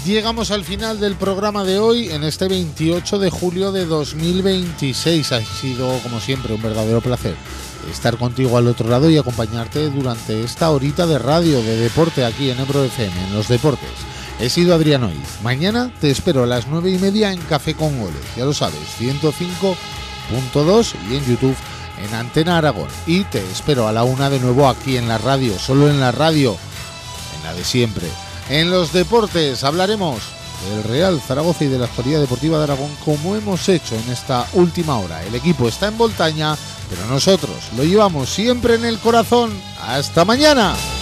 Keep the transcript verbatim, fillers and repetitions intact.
Llegamos al final del programa de hoy en este veintiocho de julio de dos mil veintiséis. Ha sido, como siempre, un verdadero placer estar contigo al otro lado y acompañarte durante esta horita de radio, de deporte aquí en Ebro F M, en los deportes. He sido Adrián Oiz. Mañana te espero a las nueve y media en Café con Goles, ya lo sabes, ciento cinco punto dos y en YouTube en Antena Aragón. Y te espero a la una de nuevo aquí en la radio, solo en la radio, en la de siempre. En los deportes hablaremos del Real Zaragoza y de la actualidad deportiva de Aragón, como hemos hecho en esta última hora. El equipo está en Voltaña, pero nosotros lo llevamos siempre en el corazón. ¡Hasta mañana!